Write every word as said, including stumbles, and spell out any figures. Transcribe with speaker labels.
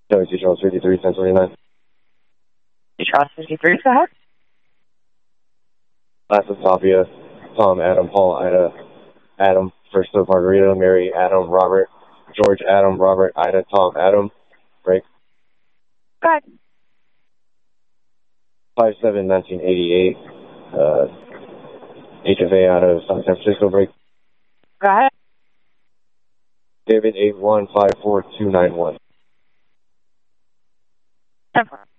Speaker 1: Joey T. Charles fifty-three, ten twenty-nine.
Speaker 2: T. Charles fifty-three, go ahead.
Speaker 1: Last of Tapia, Tom, Adam, Paul, Ida, Adam, first of Margarita, Mary, Adam, Robert, George, Adam, Robert, Ida, Tom, Adam, break.
Speaker 2: Go ahead.
Speaker 1: five seven nineteen eighty-eight, uh, H F A out of San Francisco, break.
Speaker 2: Go ahead.
Speaker 1: David eight one five four two nine one.
Speaker 2: ten four.